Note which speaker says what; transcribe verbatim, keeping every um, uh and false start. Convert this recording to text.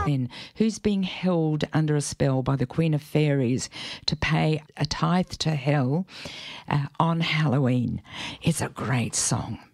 Speaker 1: who's being held under a spell by the Queen of Fairies to pay a tithe to hell uh, on Halloween. It's a great song.